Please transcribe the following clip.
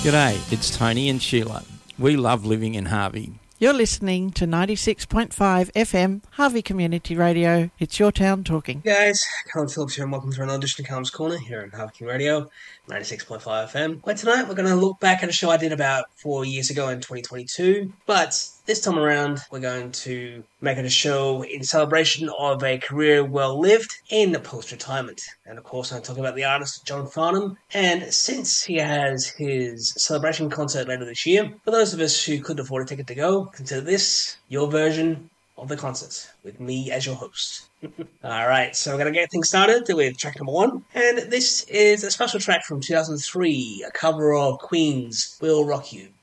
G'day, it's Tony and Sheila. We love living in Harvey. You're listening to 96.5 FM, Harvey Community Radio. It's your town talking. Hey guys, Colin Phillips here and welcome to another edition of Callum's Corner here on Harvey Community Radio, 96.5 FM. Well, tonight we're going to look back at a show I did about 4 years ago in 2022, but this time around we're going to make it a show in celebration of a career well lived in post-retirement. And of course I'm talking about the artist John Farnham, and since he has his celebration concert later this year, for those of us who couldn't afford a ticket to go, consider this your version of the concert, with me as your host. Alright, so we're going to get things started with track number 1, and this is a special track from 2003, a cover of Queen's We'll Rock You.